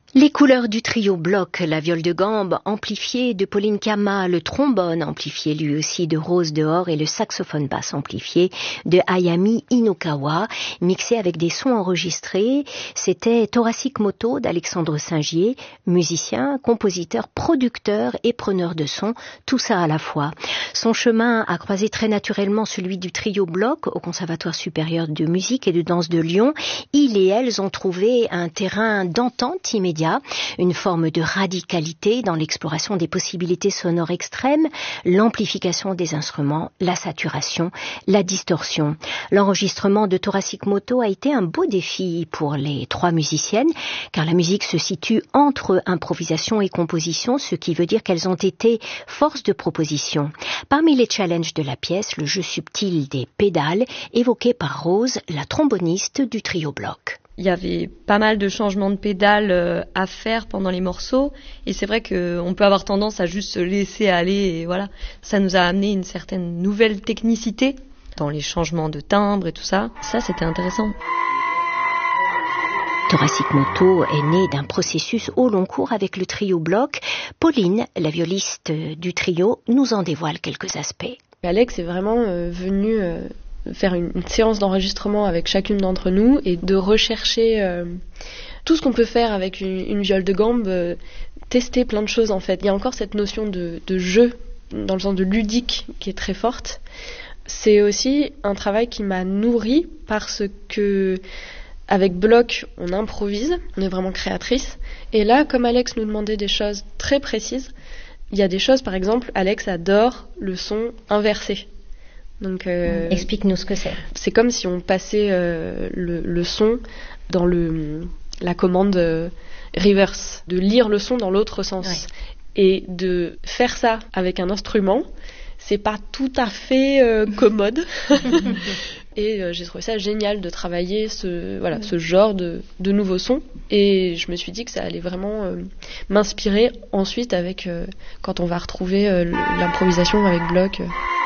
Les couleurs du trio bloc, la viole de gambe amplifiée de Pauline Kama, le trombone amplifié lui aussi de Rose Dehors et le saxophone basse amplifié de Ayami Inokawa, mixé avec des sons enregistrés. C'était Thoracic Moto d'Alexandre Singier, musicien, compositeur, producteur et preneur de son, tout ça à la fois. Son chemin a croisé très naturellement celui du trio bloc au Conservatoire supérieur de musique et de danse de Lyon. Ils et elles ont trouvé un terrain d'entente immédiat, une forme de radicalité dans l'exploration des possibilités sonores extrêmes, l'amplification des instruments, la saturation, la distorsion. L'enregistrement de Thoracic Moto a été un beau défi pour les trois musiciennes, car la musique se situe entre improvisation et composition, ce qui veut dire qu'elles ont été force de proposition. Parmi les challenges de la pièce, le jeu subtil des pédales, évoqué par Rose, la tromboniste du trio bloc. Il y avait pas mal de changements de pédales à faire pendant les morceaux, et c'est vrai qu'on peut avoir tendance à juste se laisser aller, et voilà. Ça nous a amené une certaine nouvelle technicité dans les changements de timbre et tout ça. Ça, c'était intéressant. Thoracic Moto est né d'un processus au long cours avec le trio bloc. Pauline, la violiste du trio, nous en dévoile quelques aspects. Alex est vraiment venu faire une séance d'enregistrement avec chacune d'entre nous et de rechercher tout ce qu'on peut faire avec une viole de gambe, tester plein de choses en fait. Il y a encore cette notion de jeu, dans le sens de ludique, qui est très forte. C'est aussi un travail qui m'a nourrie parce que avec Bloc, on improvise, on est vraiment créatrice. Et là, comme Alex nous demandait des choses très précises, il y a des choses, par exemple, Alex adore le son inversé. Donc, explique-nous ce que c'est. C'est comme si on passait le son dans la commande reverse, de lire le son dans l'autre sens. Ouais. Et de faire ça avec un instrument, c'est pas tout à fait commode. Et j'ai trouvé ça génial de travailler ce genre de nouveaux sons. Et je me suis dit que ça allait vraiment m'inspirer ensuite quand on va retrouver l'improvisation avec Bloc.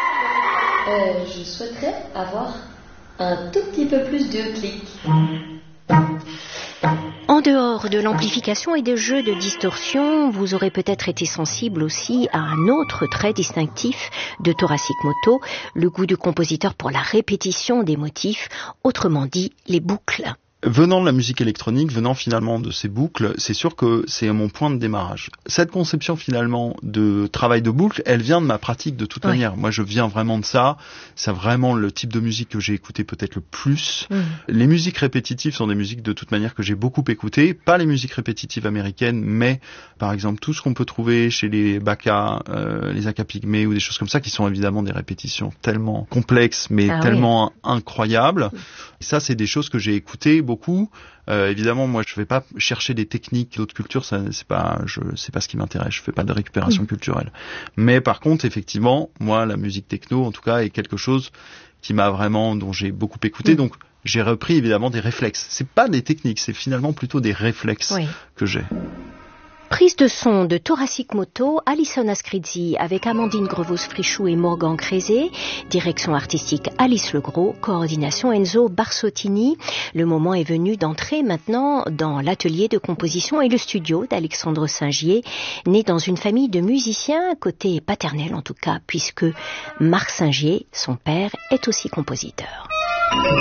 Je souhaiterais avoir un tout petit peu plus de clics. En dehors de l'amplification et des jeux de distorsion, vous aurez peut-être été sensible aussi à un autre trait distinctif de Thoracic Moto, le goût du compositeur pour la répétition des motifs, autrement dit les boucles. Venant de la musique électronique, venant finalement de ces boucles, c'est sûr que c'est mon point de démarrage. Cette conception finalement de travail de boucle, elle vient de ma pratique de toute manière. Moi, je viens vraiment de ça. C'est vraiment le type de musique que j'ai écouté peut-être le plus. Les musiques répétitives sont des musiques de toute manière que j'ai beaucoup écoutées. Pas les musiques répétitives américaines, mais par exemple tout ce qu'on peut trouver chez les Baka, les Aka Pygmées ou des choses comme ça, qui sont évidemment des répétitions tellement complexes, mais tellement incroyables. Et ça, c'est des choses que j'ai écoutées beaucoup. Évidemment, moi, je vais pas chercher des techniques d'autres cultures, c'est pas ce qui m'intéresse. Je fais pas de récupération culturelle. Mais par contre, effectivement, moi, la musique techno, en tout cas, est quelque chose dont j'ai beaucoup écouté. Donc, j'ai repris évidemment des réflexes. C'est pas des techniques, c'est finalement plutôt des réflexes que j'ai. Prise de son de Thoracic Moto, Alison Ascrizzi avec Amandine Grevos-Frichou et Morgan Crézé, direction artistique Alice Legros, coordination Enzo Barsottini. Le moment est venu d'entrer maintenant dans l'atelier de composition et le studio d'Alexandre Singier, né dans une famille de musiciens, côté paternel en tout cas, puisque Marc Singier, son père, est aussi compositeur.